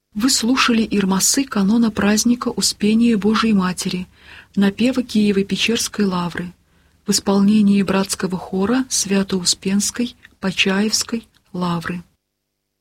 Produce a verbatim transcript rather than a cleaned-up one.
Вы слушали ирмасы канона праздника Успения Божией Матери, напевы Киево-Печерской лавры в исполнении братского хора Свято-Успенской Почаевской лавры.